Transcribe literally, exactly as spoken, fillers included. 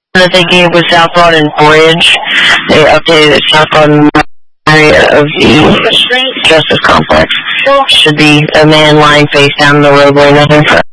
that they gave was South Garden Bridge. They updated it South Garden area of the Justice Complex. Should be a man lying face down in the roadway, nothing for